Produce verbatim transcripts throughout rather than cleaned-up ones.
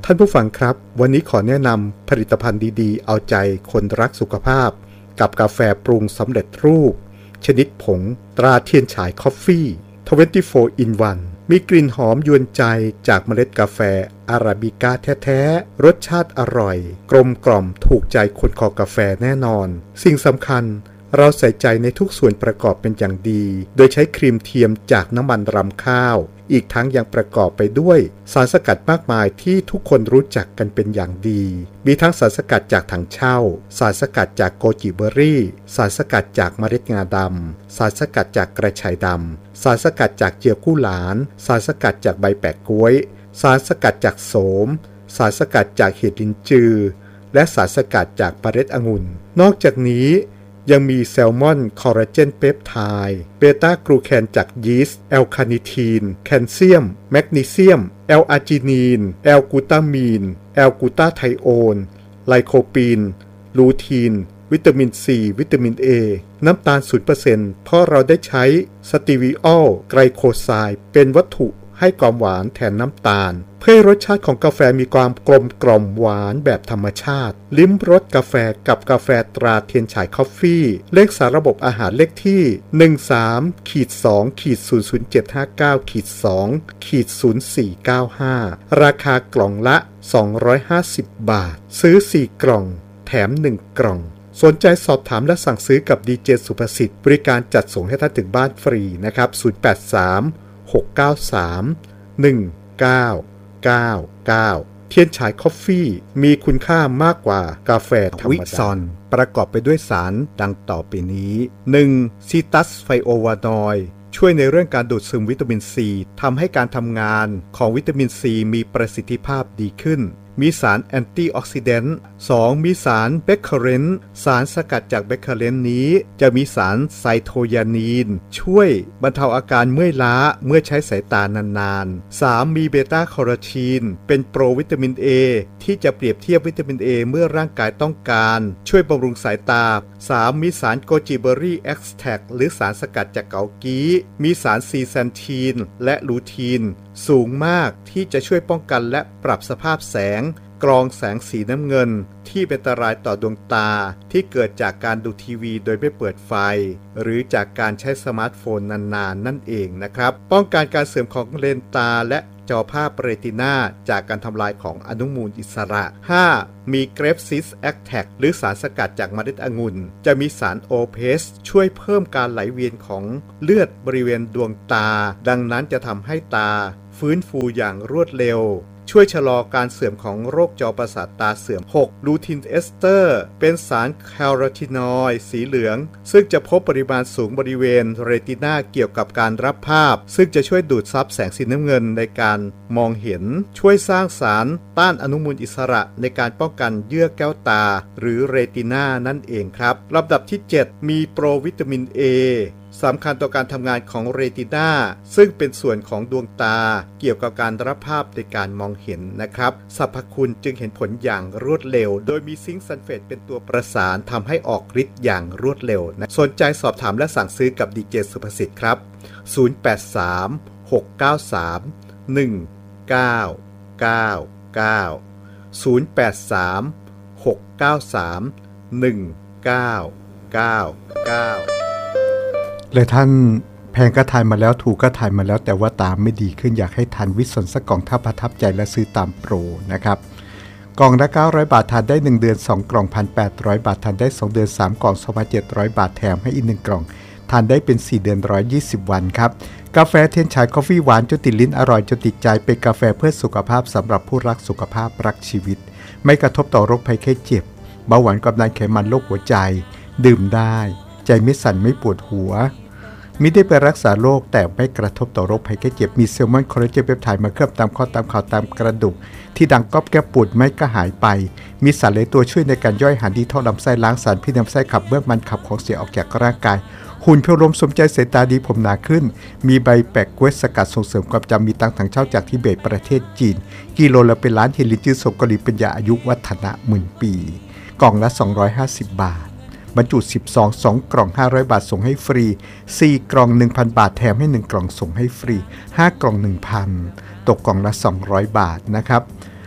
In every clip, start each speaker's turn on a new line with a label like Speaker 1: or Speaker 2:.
Speaker 1: ท่านผู้ฟังครับวันนี้ขอแนะนำผลิตภัณฑ์ดีๆเอาใจคนรักสุขภาพกับกาแฟปรุงสำเร็จรูปชนิดผงตราเทียนฉายคอฟฟี่ ยี่สิบสี่ อิน วัน มีกลิ่นหอมยวนใจจากเมล็ดกาแฟอาราบิก้าแท้ๆรสชาติอร่อยกลมกล่อมถูกใจคนคอกาแฟแน่นอนสิ่งสำคัญเราใส่ใจในทุกส่วนประกอบเป็นอย่างดีโดยใช้ครีมเทียมจากน้ำมันรำข้าวอีกทั้งยังประกอบไปด้วยสารสกัดมากมายที่ทุกคนรู้จักกันเป็นอย่างดีมีทั้งสารสกัดจากถังเช่าสารสกัดจากโกจิเบอร์รี่สารสกัดจากเมล็ดงาดำสารสกัดจากกระชายดำสารสกัดจากเจียวกู้หลานสารสกัดจากใบแปะก๊วยสารสกัดจากโสมสารสกัดจากเห็ดลินจือและสารสกัดจากเมล็ดองุ่นนอกจากนี้ยังมีแซลมอนคอลลาเจนเปปไทด์เบต้ากลูแคนจากยีสต์แอลคาเนทีนแคลเซียมแมกนีเซียมแอลอาร์จินีนแอลกูตามีนแอลกูตาไทโอนไลโคปีนลูทีนวิตามินซีวิตามิน A น้ำตาล ศูนย์เปอร์เซ็นต์ เพราะเราได้ใช้สตีวิออลไกลโคไซด์เป็นวัตถุให้ความหวานแทนน้ำตาลเพื่อให้รสชาติของกาแฟมีความกลมกล่อมหวานแบบธรรมชาติลิ้มรสกาแฟกับกาแฟตราเทียนฉายคอฟฟี่เลขสารระบบอาหารเลขที่ หนึ่งสาม สอง ศูนย์ ศูนย์ เจ็ด ห้า เก้า สอง ศูนย์ สี่ เก้า ห้า ราคากล่องละสองร้อยห้าสิบบาทซื้อสี่กล่องแถมหนึ่งกล่องสนใจสอบถามและสั่งซื้อกับดีเจสุภสิทธิ์บริการจัดส่งให้ท่านถึงบ้านฟรีนะครับศูนย์ แปด สาม หก เก้า สาม หนึ่ง เก้า เก้า เก้าเทียนฉายคอฟฟี่มีคุณค่ามากกว่ากาแฟธรรมดาวิกซอนประกอบไปด้วยสารดังต่อไปนี้ หนึ่ง ซิตัสไฟโอวานอยด์ช่วยในเรื่องการดูดซึมวิตามินซีทำให้การทำงานของวิตามินซีมีประสิทธิภาพดีขึ้นมีสารแอนตี้ออกซิแดนต์ สอง มีสารเบคเคอเรนต์สารสกัดจากเบคเคอเรนต์นี้จะมีสารไซโทยานีนช่วยบรรเทาอาการเมื่อยล้าเมื่อใช้สายตานานๆ สาม มีเบต้าแคโรทีนเป็นโปรวิตามิน A ที่จะเปรียบเทียบวิตามิน A เมื่อร่างกายต้องการช่วยบำรุงสายตา สาม มีสารโกจิเบอร์รี่เอ็กซ์แทรคหรือสารสกัดจากเกากี้มีสารซีแซนทีนและลูทีนสูงมากที่จะช่วยป้องกันและปรับสภาพแสงกรองแสงสีน้ำเงินที่เป็นอันตรายต่อดวงตาที่เกิดจากการดูทีวีโดยไม่เปิดไฟหรือจากการใช้สมาร์ทโฟนนานๆ น, นั่นเองนะครับป้องกันการเสื่อมของเลนส์ตาและจอภาพเรตินาจากการทำลายของอนุมูลอิสระ ห้า มีเกรปซิสแอคแทกหรือสารสกัดจากเมล็ดองุ่นจะมีสารโอเพสช่วยเพิ่มการไหลเวียนของเลือดบริเวณดวงตาดังนั้นจะทำให้ตาฟื้นฟูอย่างรวดเร็วช่วยชะลอการเสื่อมของโรคจอประสาทตาเสื่อม หก ลูทินเอสเตอร์เป็นสารแคโรทีนอยด์สีเหลืองซึ่งจะพบปริมาณสูงบริเวณเรตินาเกี่ยวกับการรับภาพซึ่งจะช่วยดูดซับแสงสีน้ำเงินในการมองเห็นช่วยสร้างสารต้านอนุมูลอิสระในการป้องกันเยื่อแก้วตาหรือเรตินานั่นเองครับลำดับที่ เจ็ด มีโปรวิตามิน Aสำคัญต่อการทำงานของเรตินาซึ่งเป็นส่วนของดวงตาเกี่ยวกับการรับภาพในการมองเห็นนะครับสรรพคุณจึงเห็นผลอย่างรวดเร็วโดยมีซิงค์ซัลเฟตเป็นตัวประสานทำให้ออกฤทธิ์อย่างรวดเร็วนะสนใจสอบถามและสั่งซื้อกับดีเจสุภสิทธิ์ครับศูนย์ แปด สาม หก เก้า สาม หนึ่ง เก้า เก้า เก้า ศูนย์ แปด สาม หก เก้า สาม หนึ่ง เก้า เก้า เก้า
Speaker 2: เลยท่านแพงก็ทานมาแล้วถูกก็ทานมาแล้วแต่ว่าตามไม่ดีขึ้นอยากให้ทานวิสนสักกล่องถ้าประทับใจและซื้อตามโปรนะครับกล่องละเก้าร้อยบาททานได้หนึ่งเดือนสองกล่อง หนึ่งพันแปดร้อย บาททานได้สองเดือนสามกล่อง สองพันเจ็ดร้อย บาทแถมให้อีกหนึ่งกล่องทานได้เป็นสี่เดือนหนึ่งร้อยยี่สิบวันครับกาแฟเทียนฉายคอฟฟี่หวานจนติดลิ้นอร่อยจนติดใจเป็นกาแฟเพื่อสุขภาพสำหรับผู้รักสุขภาพรักชีวิตไม่กระทบต่อโรคภัยไข้เจ็บเบาหวานความดันไขมันโรคหัวใจดื่มได้ใจไม่สั่นไม่ปวดหัวมิได้ไปรักษาโรคแต่ไม่กระทบต่อโรคภัยไข้เจ็บมีแซลมอนคอลลาเจนเปปไทด์มาเคลือบตามข้อตามข่าวตามกระดูกที่ดังก๊อบแก้ปวดไม่ก็หายไปมีสารหลายตัวช่วยในการย่อยอาหารดีท่อลำไส้ล้างสารพิษในลำไส้ขับเบื้องมันขับของเสียออกจากร่างกายหุ่นเพียวลมสมใจสายตาดีผมหนาขึ้นมีใบแปะกล้วยสกัดส่งเสริมความจำมีตังถังเช่าจากทิเบตประเทศจีนกิโลละเป็นล้านเฮลินจื้อสมกรีเป็นยาอายุวัฒนะหมื่นปีกล่องละสองร้อยห้าสิบบาทบรรจุสิบซอง สองกล่องห้าร้อยบาทส่งให้ฟรีสี่กล่อง หนึ่งพัน บาทแถมให้หนึ่งกล่องส่งให้ฟรีห้ากล่อง หนึ่งพัน ตกกล่องละสองร้อยบาทนะครับ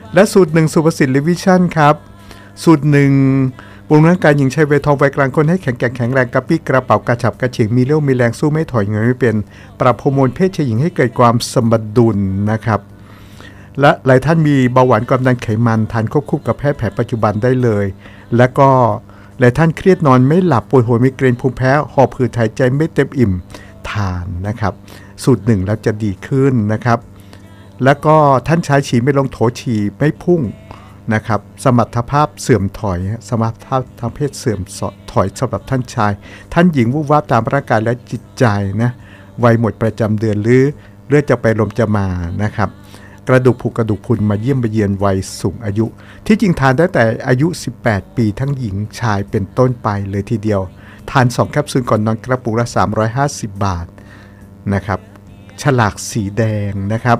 Speaker 2: และสูตรหนึ่งสุภสิทธิ์ลิวิชั่นครับสูตรหนึ่งปรุงร่างกายหญิงชายวัยทองวัยกลางคนให้แข็งแกร่งแข็งแรงกระปี้กระเป๋ากระฉับกระเฉงมีเรี่ยวมีแรงสู้ไม่ถอยเงยไม่เป็นปรับฮอร์โมนเพศชายหญิงให้เกิดความสมดุลนะครับและหลายท่านมีเบาหวานความดันไขมันทานควบคู่กับแพทย์แผนปัจจุบันได้เลยและก็หลายท่านเครียดนอนไม่หลับปวดหัวมีเกรนภูมิแพ้หอบหืดหายใจไม่เต็มอิ่มทานนะครับสูตรหนึ่งแล้วจะดีขึ้นนะครับแล้วก็ท่านใช้ฉี่ไม่ลงโถฉี่ไม่พุ่งนะครับสมรรถภาพเสื่อมถอยสมรรถภาพทางเพศเสื่อมถอยสำหรับท่านชายท่านหญิงวูบวาบตามร่างกายและจิตใจนะวัยหมดประจำเดือนหรือเลือดจะไปลมจะมานะครับกระดูกผุกระดูกพรุนมาเยี่ยมไปเยือนวัยสูงอายุที่จริงทานได้แต่อายุสิบแปดปีทั้งหญิงชายเป็นต้นไปเลยทีเดียวทานสองแคปซูลก่อนนอนกระปุกละสามร้อยห้าสิบบาทนะครับฉลากสีแดงนะครับ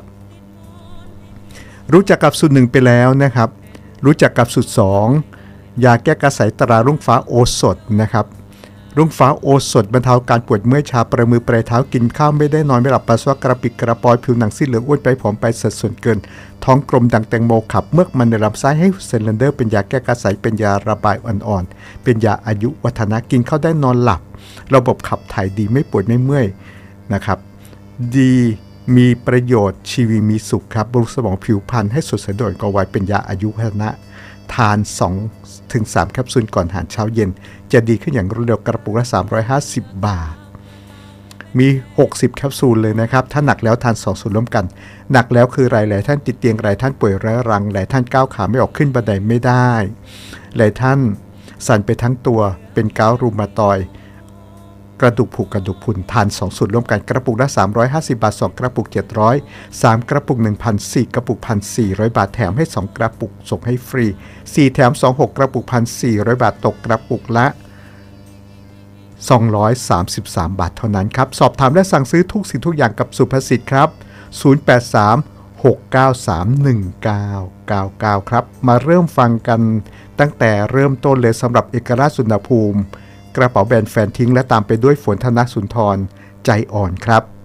Speaker 2: รู้จักกับสูตรหนึ่งไปแล้วนะครับรู้จักกับสูตรสองยาแก้กระสายตรารุ่งฟ้าโอสถนะครับรุ่งฟ้าโอสถบรรเทาการปวดเมื่อยชาปลายมือปลายเท้ากินข้าวไม่ได้นอนไม่หลับปัสสาวะกระปิดกระปอยผิวหนังซีดเหลืองอ้วนไปผอมไปสัดส่วนเกินท้องกลมดังแตงโมขับเมือกมันในลำไส้ให้เซนเลนเดอร์เป็นยาแก้กระสายเป็นยาระบายอ่อนๆเป็นยาอายุวัฒนะกินข้าวได้นอนหลับระบบขับถ่ายดีไม่ปวดไม่เมื่อยนะครับดีมีประโยชน์ชีวิตมีสุขครับบำรุงสมองผิวพรรณให้สดใสโดดกวัยเป็นยาอายุวัฒนะทาน สองถึงสาม แคปซูลก่อนอาหารเช้าเย็นจะดีขึ้นอย่างรวดเร็วกระปุกละสามร้อยห้าสิบบาทมีหกสิบแคปซูลเลยนะครับถ้าหนักแล้วทานสองสูตรร่วมกันหนักแล้วคือหลายๆท่านติดเตียงหลายท่านป่วยเรื้อรังหลายท่านก้าวขาไม่ออกขึ้นบันไดไม่ได้หลายท่านสั่นไปทั้งตัวเป็นเกาต์รูมาตอยด์กระดูกผุกระดูกพรุนทานสองสูตรร่วมกันกระปุกละสามร้อยห้าสิบบาทสองกระปุกเจ็ดร้อย สามกระปุก หนึ่งพันสี่ กระปุก หนึ่งพันสี่ร้อย บาทแถมให้สองกระปุกส่งให้ฟรีสี่แถมสอง หกกระปุก หนึ่งพันสี่ร้อย บาทตกกระปุกละสองร้อยสามสิบสามบาทเท่านั้นครับสอบถามและสั่งซื้อทุกสิ่งทุกอย่างกับสุภสิทธิ์ครับศูนย์ แปด สาม หก เก้า สาม หนึ่ง เก้า เก้า เก้าครับมาเริ่มฟังกันตั้งแต่เริ่มต้นเลยสำหรับเอกราชสุนทรภูมิกระเป๋าแบรนด์แฟนทิ้งและตามไปด้วยฝนธนสุนทรใจอ่อนครับ